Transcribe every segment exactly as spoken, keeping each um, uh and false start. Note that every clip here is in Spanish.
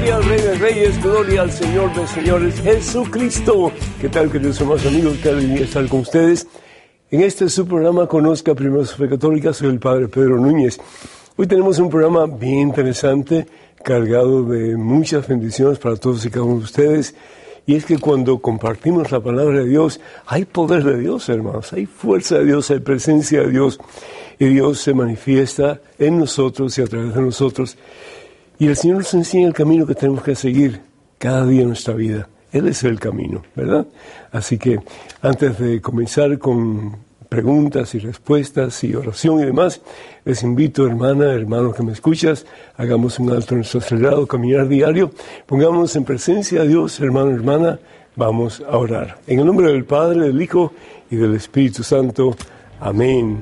Gloria al Rey de Reyes, gloria al Señor de Señores, Jesucristo. ¿Qué tal, queridos hermanos amigos? Qué alegría estar con ustedes. En este su programa Conozca Primero su Fe Católica, soy el Padre Pedro Núñez. Hoy tenemos un programa bien interesante, cargado de muchas bendiciones para todos y cada uno de ustedes. Y es que cuando compartimos la palabra de Dios, hay poder de Dios, hermanos, hay fuerza de Dios, hay presencia de Dios. Y Dios se manifiesta en nosotros y a través de nosotros. Y el Señor nos enseña el camino que tenemos que seguir cada día en nuestra vida. Él es el camino, ¿verdad? Así que antes de comenzar con preguntas y respuestas y oración y demás, les invito, hermana, hermano que me escuchas, hagamos un alto en nuestro acelerado caminar diario, pongámonos en presencia de Dios, hermano, hermana, vamos a orar. En el nombre del Padre, del Hijo y del Espíritu Santo. Amén.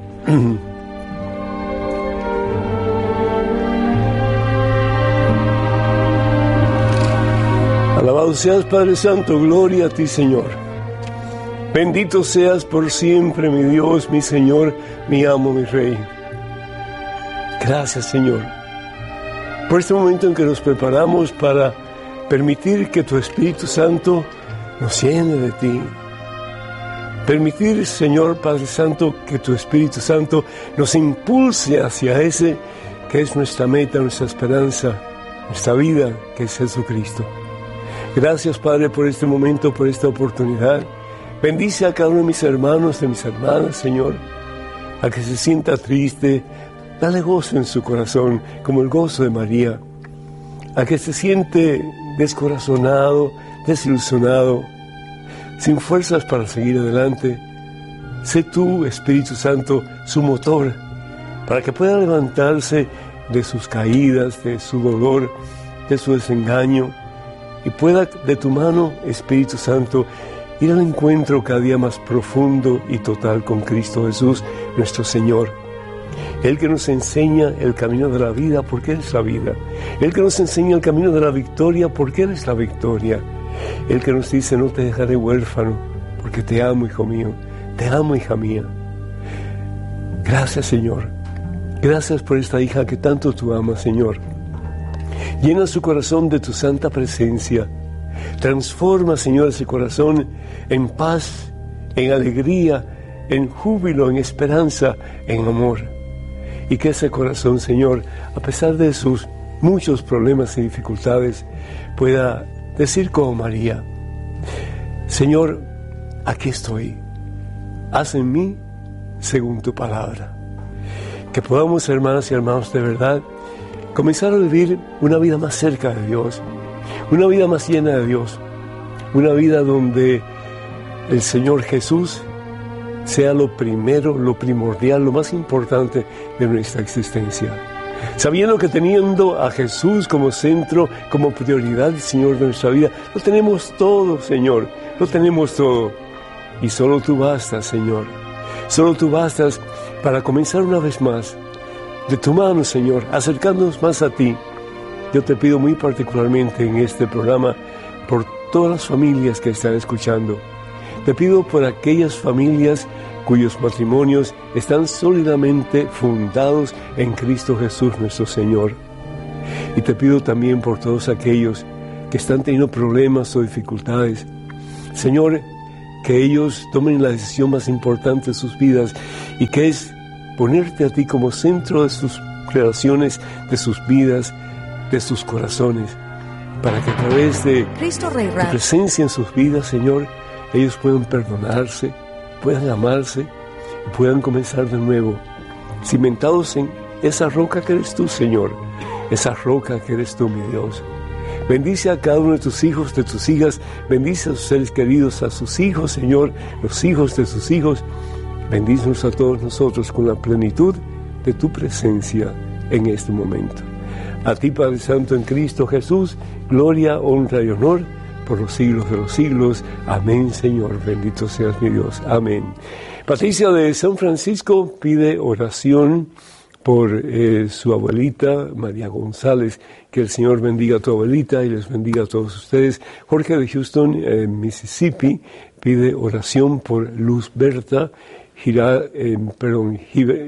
Alabado seas, Padre Santo, gloria a ti, Señor. Bendito seas por siempre, mi Dios, mi Señor, mi amo, mi Rey. Gracias, Señor, por este momento en que nos preparamos para permitir que tu Espíritu Santo nos llene de ti. Permitir, Señor Padre Santo, que tu Espíritu Santo nos impulse hacia ese que es nuestra meta, nuestra esperanza, nuestra vida, que es Jesucristo. Gracias, Padre, por este momento, por esta oportunidad. Bendice a cada uno de mis hermanos, de mis hermanas, Señor. A que se sienta triste, dale gozo en su corazón, como el gozo de María. A que se siente descorazonado, desilusionado, sin fuerzas para seguir adelante, sé tú, Espíritu Santo, su motor, para que pueda levantarse de sus caídas, de su dolor, de su desengaño, y pueda de tu mano, Espíritu Santo, ir al encuentro cada día más profundo y total con Cristo Jesús, nuestro Señor. Él que nos enseña el camino de la vida, porque Él es la vida. Él que nos enseña el camino de la victoria, porque Él es la victoria. El que nos dice, no te dejaré huérfano, porque te amo, hijo mío, te amo, hija mía. Gracias, Señor. Gracias por esta hija que tanto tú amas, Señor. Llena su corazón de tu santa presencia. Transforma, Señor, ese corazón en paz, en alegría, en júbilo, en esperanza, en amor. Y que ese corazón, Señor, a pesar de sus muchos problemas y dificultades, pueda decir como María, Señor, aquí estoy, haz en mí según tu palabra. Que podamos, hermanas y hermanos, de verdad, comenzar a vivir una vida más cerca de Dios, una vida más llena de Dios, una vida donde el Señor Jesús sea lo primero, lo primordial, lo más importante de nuestra existencia. Sabiendo que teniendo a Jesús como centro, como prioridad, Señor, de nuestra vida, lo tenemos todo, Señor, lo tenemos todo. Y solo tú bastas, Señor. Solo tú bastas para comenzar una vez más, de tu mano, Señor, acercándonos más a ti. Yo te pido muy particularmente en este programa por todas las familias que están escuchando. Te pido por aquellas familias cuyos matrimonios están sólidamente fundados en Cristo Jesús nuestro Señor. Y te pido también por todos aquellos que están teniendo problemas o dificultades. Señor, que ellos tomen la decisión más importante de sus vidas y que es ponerte a ti como centro de sus relaciones, de sus vidas, de sus corazones, para que a través de Cristo Rey tu presencia en sus vidas, Señor, ellos puedan perdonarse, puedan amarse y puedan comenzar de nuevo, cimentados en esa roca que eres tú, Señor, esa roca que eres tú, mi Dios. Bendice a cada uno de tus hijos, de tus hijas, bendice a sus seres queridos, a sus hijos, Señor, los hijos de sus hijos. Bendícenos a todos nosotros con la plenitud de tu presencia en este momento. A ti, Padre Santo, en Cristo Jesús, gloria, honra y honor por los siglos de los siglos. Amén, Señor. Bendito seas mi Dios. Amén. Patricia de San Francisco pide oración por eh, su abuelita, María González. Que el Señor bendiga a tu abuelita y les bendiga a todos ustedes. Jorge de Houston, eh, Mississippi, pide oración por Luz Berta Gira, eh, perdón,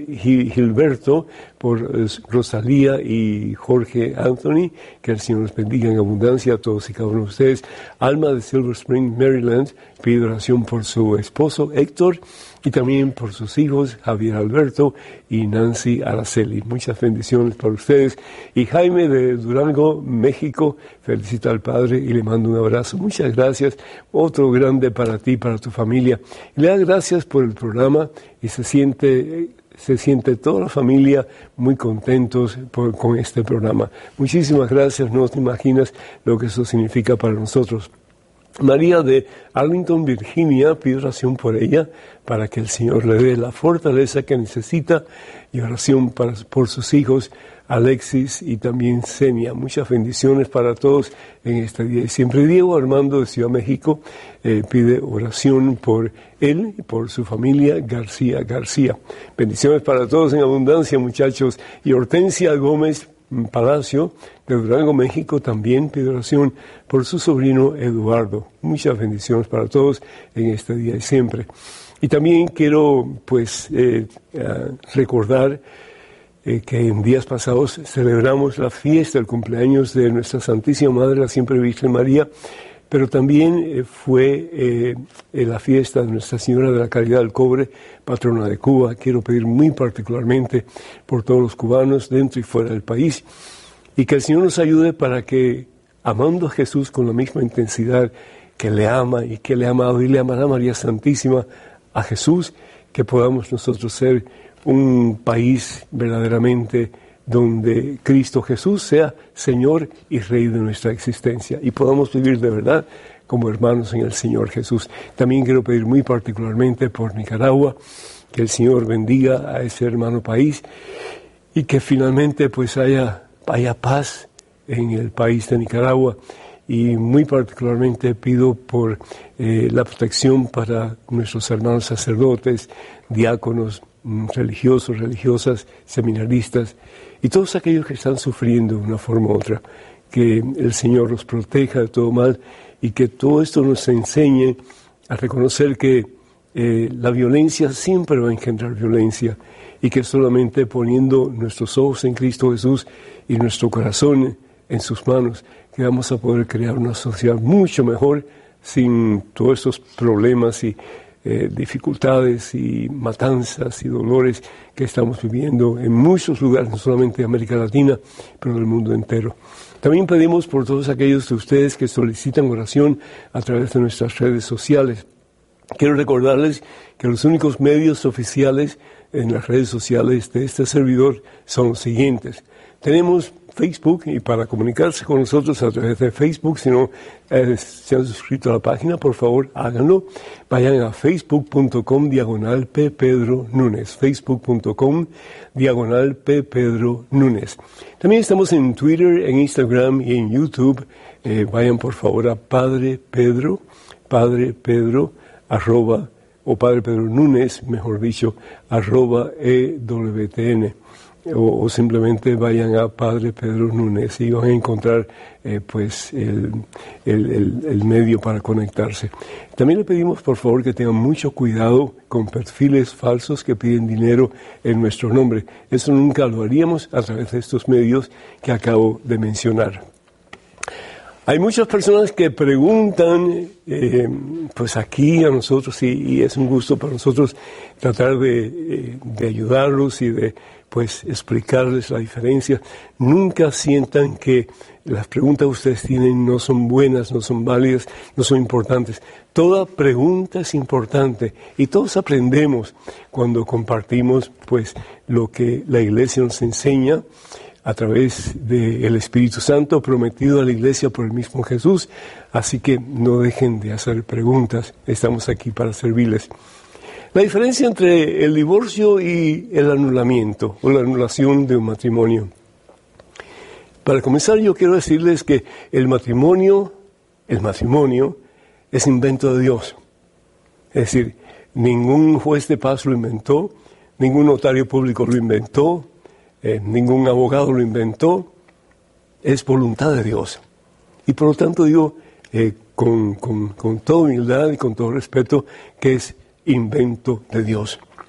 Gilberto, por eh, Rosalía y Jorge Anthony, que el Señor los bendiga en abundancia a todos y cada uno de ustedes. Alma de Silver Spring, Maryland, pide oración por su esposo Héctor y también por sus hijos Javier Alberto y Nancy Araceli. Muchas bendiciones para ustedes. Y Jaime de Durango, México, felicita al Padre y le mando un abrazo. Muchas gracias. Otro grande para ti, para tu familia. Y le da gracias por el programa y se siente... se siente toda la familia muy contentos por, con este programa. Muchísimas gracias, no te imaginas lo que eso significa para nosotros. María de Arlington, Virginia, pide oración por ella, para que el Señor le dé la fortaleza que necesita, y oración para, por sus hijos, Alexis y también Senia. Muchas bendiciones para todos en este día. Y siempre Diego Armando de Ciudad México eh, pide oración por él y por su familia García García. Bendiciones para todos en abundancia, muchachos. Y Hortensia Gómez Palacio de Durango, México, también pide oración por su sobrino Eduardo. Muchas bendiciones para todos en este día y siempre. Y también quiero pues eh, uh, recordar eh, que en días pasados celebramos la fiesta, el cumpleaños de nuestra Santísima Madre, la Siempre Virgen María, pero también eh, fue eh, la fiesta de Nuestra Señora de la Caridad del Cobre, patrona de Cuba. Quiero pedir muy particularmente por todos los cubanos dentro y fuera del país, y que el Señor nos ayude para que, amando a Jesús con la misma intensidad que le ama y que le ha amado y le amará a María Santísima, a Jesús, que podamos nosotros ser un país verdaderamente donde Cristo Jesús sea Señor y Rey de nuestra existencia, y podamos vivir de verdad como hermanos en el Señor Jesús. También quiero pedir muy particularmente por Nicaragua, que el Señor bendiga a ese hermano país, y que finalmente pues haya, haya paz en el país de Nicaragua. Y muy particularmente pido por eh, la protección para nuestros hermanos sacerdotes, diáconos, religiosos, religiosas, seminaristas y todos aquellos que están sufriendo de una forma u otra. Que el Señor los proteja de todo mal y que todo esto nos enseñe a reconocer que eh, la violencia siempre va a engendrar violencia, y que solamente poniendo nuestros ojos en Cristo Jesús y nuestro corazón en sus manos, que vamos a poder crear una sociedad mucho mejor sin todos estos problemas y eh, dificultades y matanzas y dolores que estamos viviendo en muchos lugares, no solamente de América Latina, pero del mundo entero. También pedimos por todos aquellos de ustedes que solicitan oración a través de nuestras redes sociales. Quiero recordarles que los únicos medios oficiales en las redes sociales de este servidor son los siguientes. Tenemos Facebook, y para comunicarse con nosotros a través de Facebook, si no eh, se han suscrito a la página, por favor háganlo. Vayan a facebook.com diagonal P. Pedro Núñez, facebook.com diagonal P. Pedro Núñez. También estamos en Twitter, en Instagram y en YouTube. Eh, vayan por favor a Padre Pedro, Padre Pedro, arroba, o Padre Pedro Núñez, mejor dicho, arroba E W T N. O, o simplemente vayan a Padre Pedro Núñez y van a encontrar eh, pues el, el, el, el medio para conectarse. También le pedimos por favor que tengan mucho cuidado con perfiles falsos que piden dinero en nuestro nombre. Eso nunca lo haríamos a través de estos medios que acabo de mencionar. Hay muchas personas que preguntan, eh, pues aquí a nosotros, y, y es un gusto para nosotros tratar de, eh, de ayudarlos y de pues explicarles la diferencia. Nunca sientan que las preguntas que ustedes tienen no son buenas, no son válidas, no son importantes. Toda pregunta es importante y todos aprendemos cuando compartimos pues lo que la Iglesia nos enseña a través del Espíritu Santo prometido a la Iglesia por el mismo Jesús. Así que no dejen de hacer preguntas, estamos aquí para servirles. La diferencia entre el divorcio y el anulamiento o la anulación de un matrimonio. Para comenzar, yo quiero decirles que el matrimonio, el matrimonio es invento de Dios. Es decir, ningún juez de paz lo inventó, ningún notario público lo inventó, eh, ningún abogado lo inventó. Es voluntad de Dios. Y por lo tanto digo eh, con, con, con toda humildad y con todo respeto que es invento de Dios.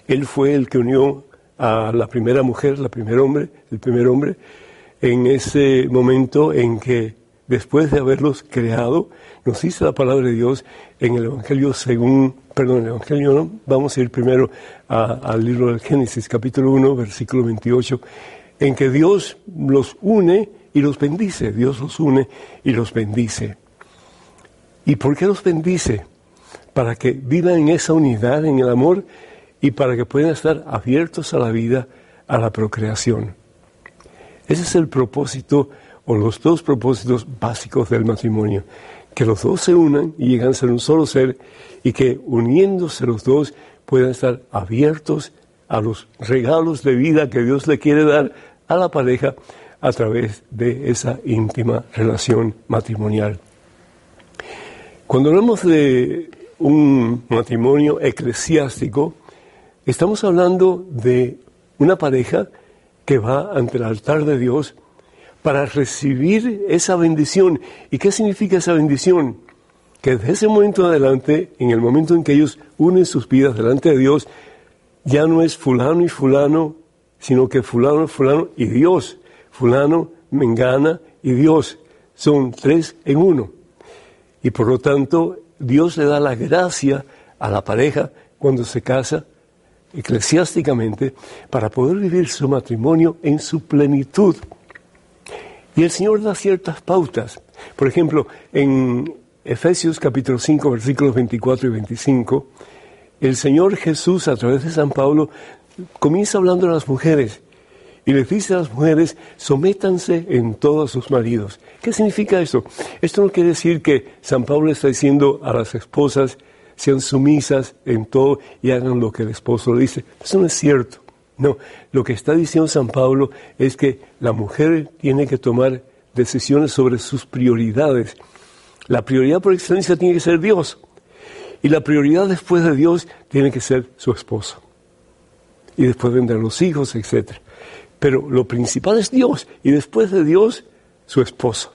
Él fue el que unió a la primera mujer, la primer hombre, el primer hombre, en ese momento en que después de haberlos creado, nos dice la palabra de Dios en el Evangelio según, perdón, el Evangelio no, vamos a ir primero a, al libro del Génesis, capítulo uno, versículo veintiocho, en que Dios los une y los bendice, Dios los une y los bendice. ¿Y por qué los bendice? Para que vivan en esa unidad, en el amor, y para que puedan estar abiertos a la vida, a la procreación. Ese es el propósito, o los dos propósitos básicos del matrimonio, que los dos se unan y llegan a ser un solo ser, y que uniéndose los dos puedan estar abiertos a los regalos de vida que Dios le quiere dar a la pareja a través de esa íntima relación matrimonial. Cuando hablamos de un matrimonio eclesiástico, estamos hablando de una pareja que va ante el altar de Dios para recibir esa bendición. ¿Y qué significa esa bendición? Que desde ese momento adelante, en el momento en que ellos unen sus vidas delante de Dios, ya no es fulano y fulano, sino que fulano, fulano y Dios. Fulano, mengana y Dios. Son tres en uno. Y por lo tanto, Dios le da la gracia a la pareja cuando se casa eclesiásticamente para poder vivir su matrimonio en su plenitud. Y el Señor da ciertas pautas. Por ejemplo, en Efesios capítulo cinco, versículos veinticuatro y veinticinco, el Señor Jesús, a través de San Pablo, comienza hablando a las mujeres y les dice a las mujeres: sométanse en todo a sus maridos. ¿Qué significa esto? Esto no quiere decir que San Pablo está diciendo a las esposas: sean sumisas en todo y hagan lo que el esposo le dice. Eso no es cierto. No, lo que está diciendo San Pablo es que la mujer tiene que tomar decisiones sobre sus prioridades. La prioridad por excelencia tiene que ser Dios. Y la prioridad después de Dios tiene que ser su esposo. Y después vendrán los hijos, etcétera. Pero lo principal es Dios. Y después de Dios, su esposo.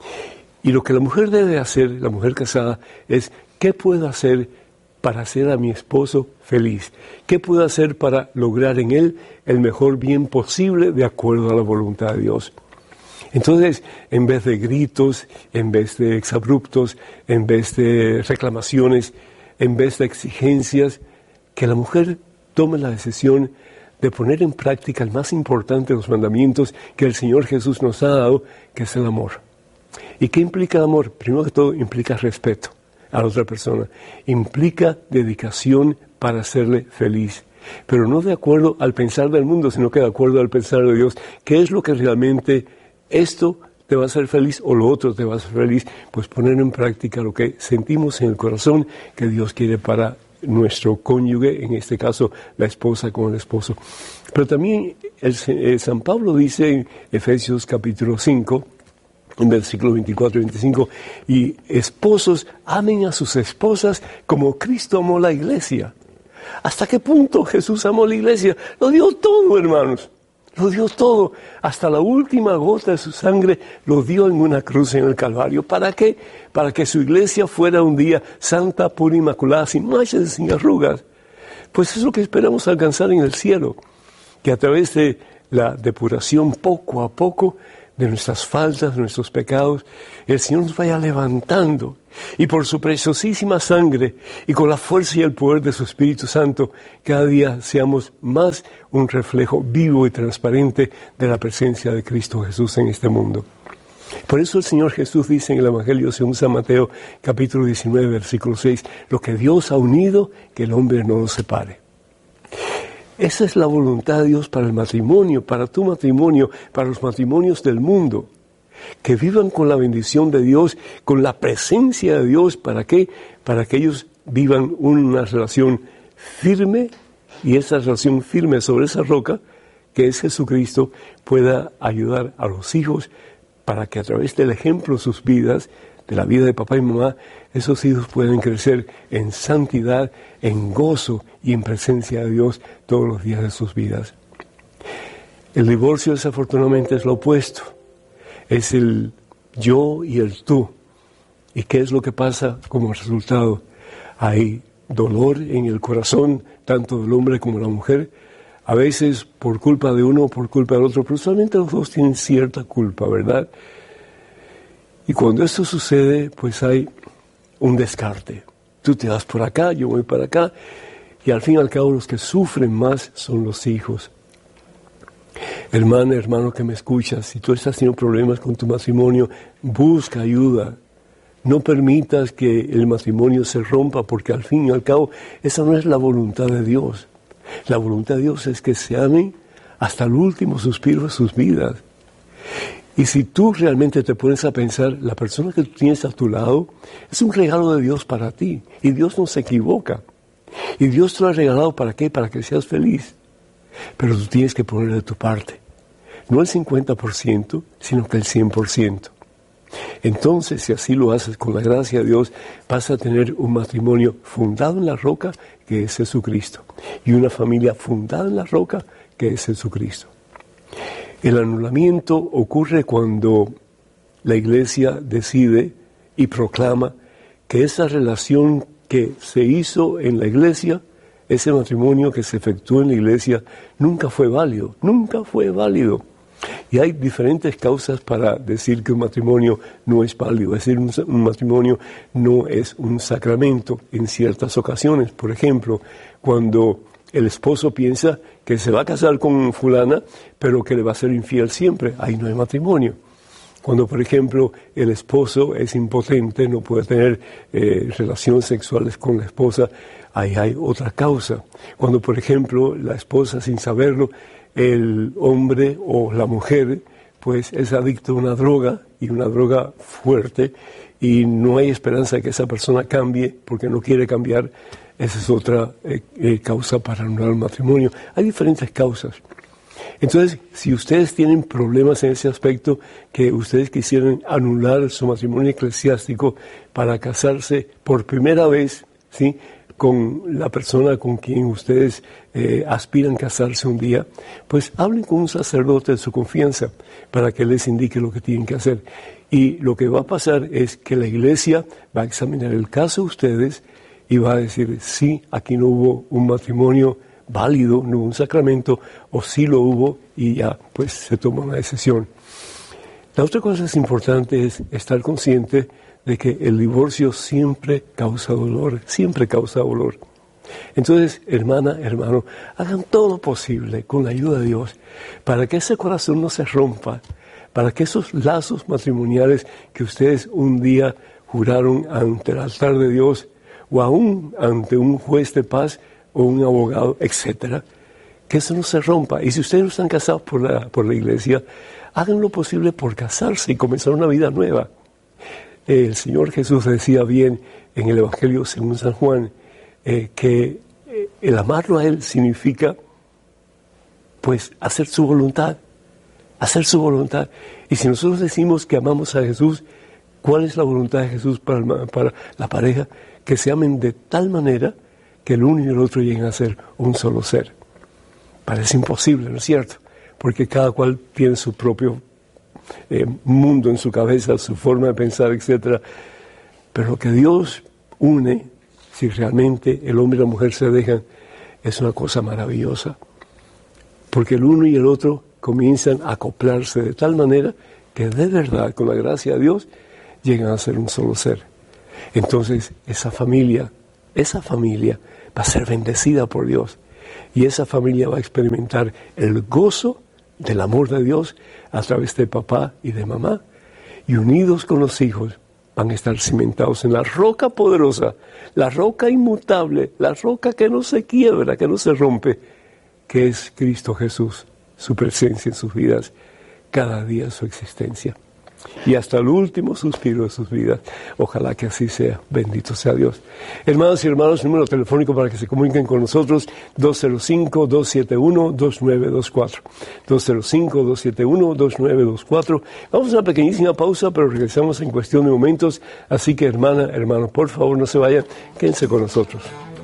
Y lo que la mujer debe hacer, la mujer casada, es: ¿qué puedo hacer para hacer a mi esposo feliz? ¿Qué puedo hacer para lograr en él el mejor bien posible de acuerdo a la voluntad de Dios? Entonces, en vez de gritos, en vez de exabruptos, en vez de reclamaciones, en vez de exigencias, que la mujer tome la decisión de poner en práctica el más importante de los mandamientos que el Señor Jesús nos ha dado, que es el amor. ¿Y qué implica el amor? Primero que todo, implica respeto a la otra persona. Implica dedicación para hacerle feliz. Pero no de acuerdo al pensar del mundo, sino que de acuerdo al pensar de Dios. ¿Qué es lo que realmente esto te va a hacer feliz o lo otro te va a hacer feliz? Pues poner en práctica lo que sentimos en el corazón que Dios quiere para nuestro cónyuge, en este caso la esposa con el esposo. Pero también el, el San Pablo dice en Efesios capítulo cinco, en versículos veinticuatro y veinticinco, y esposos, amen a sus esposas como Cristo amó la iglesia. ¿Hasta qué punto Jesús amó la iglesia? Lo dio todo, hermanos. Lo dio todo. Hasta la última gota de su sangre lo dio en una cruz en el Calvario. ¿Para qué? Para que su iglesia fuera un día santa, pura, inmaculada, sin manchas y sin arrugas. Pues es lo que esperamos alcanzar en el cielo. Que a través de la depuración poco a poco de nuestras faltas, de nuestros pecados, el Señor nos vaya levantando. Y por su preciosísima sangre y con la fuerza y el poder de su Espíritu Santo, cada día seamos más un reflejo vivo y transparente de la presencia de Cristo Jesús en este mundo. Por eso el Señor Jesús dice en el Evangelio según San Mateo, capítulo diecinueve, versículo seis, lo que Dios ha unido, que el hombre no lo separe. Esa es la voluntad de Dios para el matrimonio, para tu matrimonio, para los matrimonios del mundo. Que vivan con la bendición de Dios, con la presencia de Dios. ¿Para qué? Para que ellos vivan una relación firme, y esa relación firme sobre esa roca, que es Jesucristo, pueda ayudar a los hijos para que a través del ejemplo de sus vidas, de la vida de papá y mamá, esos hijos pueden crecer en santidad, en gozo y en presencia de Dios todos los días de sus vidas. El divorcio, desafortunadamente, es lo opuesto. Es el yo y el tú. ¿Y qué es lo que pasa como resultado? Hay dolor en el corazón, tanto del hombre como de la mujer, a veces por culpa de uno o por culpa del otro, pero solamente los dos tienen cierta culpa, ¿verdad? Y cuando esto sucede, pues hay un descarte. Tú te vas por acá, yo voy para acá, y al fin y al cabo los que sufren más son los hijos. Hermana, hermano que me escuchas, si tú estás teniendo problemas con tu matrimonio, busca ayuda. No permitas que el matrimonio se rompa, porque al fin y al cabo esa no es la voluntad de Dios. La voluntad de Dios es que se amen hasta el último suspiro de sus vidas. Y si tú realmente te pones a pensar, la persona que tú tienes a tu lado es un regalo de Dios para ti. Y Dios no se equivoca. Y Dios te lo ha regalado ¿para qué? Para que seas feliz. Pero tú tienes que poner de tu parte. No el cincuenta por ciento, sino que el cien por ciento. Entonces, si así lo haces con la gracia de Dios, vas a tener un matrimonio fundado en la roca, que es Jesucristo. Y una familia fundada en la roca, que es Jesucristo. El anulamiento ocurre cuando la iglesia decide y proclama que esa relación que se hizo en la iglesia, ese matrimonio que se efectuó en la iglesia, nunca fue válido, nunca fue válido. Y hay diferentes causas para decir que un matrimonio no es válido, es decir, un, un matrimonio no es un sacramento en ciertas ocasiones. Por ejemplo, cuando el esposo piensa que se va a casar con fulana, pero que le va a ser infiel siempre, ahí no hay matrimonio. Cuando, por ejemplo, el esposo es impotente, no puede tener eh, relaciones sexuales con la esposa, ahí hay otra causa. Cuando, por ejemplo, la esposa, sin saberlo, el hombre o la mujer, pues es adicto a una droga, y una droga fuerte, y no hay esperanza de que esa persona cambie porque no quiere cambiar, esa es otra eh, eh, causa para anular el matrimonio. Hay diferentes causas. Entonces, si ustedes tienen problemas en ese aspecto, que ustedes quisieran anular su matrimonio eclesiástico para casarse por primera vez, ¿sí?, con la persona con quien ustedes eh, aspiran casarse un día, pues hablen con un sacerdote de su confianza para que les indique lo que tienen que hacer. Y lo que va a pasar es que la iglesia va a examinar el caso de ustedes y va a decir, sí, aquí no hubo un matrimonio válido, no hubo un sacramento, o sí lo hubo, y ya pues se toma una decisión. La otra cosa es importante es estar consciente de que el divorcio siempre causa dolor, siempre causa dolor. Entonces, hermana, hermano, hagan todo lo posible con la ayuda de Dios para que ese corazón no se rompa, para que esos lazos matrimoniales que ustedes un día juraron ante el altar de Dios, o aún ante un juez de paz o un abogado, etcétera, que eso no se rompa. Y si ustedes no están casados por la, por la iglesia, hagan lo posible por casarse y comenzar una vida nueva. El Señor Jesús decía bien en el Evangelio según San Juan, eh, que eh, el amarlo a Él significa, pues, hacer su voluntad, hacer su voluntad. Y si nosotros decimos que amamos a Jesús, ¿cuál es la voluntad de Jesús para, el, para la pareja? Que se amen de tal manera que el uno y el otro lleguen a ser un solo ser. Parece imposible, ¿no es cierto? Porque cada cual tiene su propio eh, mundo en su cabeza, su forma de pensar, etcétera. Pero lo que Dios une, si realmente el hombre y la mujer se dejan, es una cosa maravillosa. Porque el uno y el otro comienzan a acoplarse de tal manera que de verdad, con la gracia de Dios, llegan a ser un solo ser. Entonces, esa familia, esa familia va a ser bendecida por Dios. Y esa familia va a experimentar el gozo del amor de Dios a través de papá y de mamá. Y unidos con los hijos, van a estar cimentados en la roca poderosa, la roca inmutable, la roca que no se quiebra, que no se rompe, que es Cristo Jesús, su presencia en sus vidas, cada día de su existencia. Y hasta el último suspiro de sus vidas. Ojalá que así sea. Bendito sea Dios. Hermanos y hermanos, número telefónico para que se comuniquen con nosotros, dos cero cinco, dos siete uno, dos nueve dos cuatro. dos cero cinco, dos siete uno, dos nueve dos cuatro. Vamos a una pequeñísima pausa, pero regresamos en cuestión de momentos. Así que, hermana, hermano, por favor, no se vayan. Quédense con nosotros.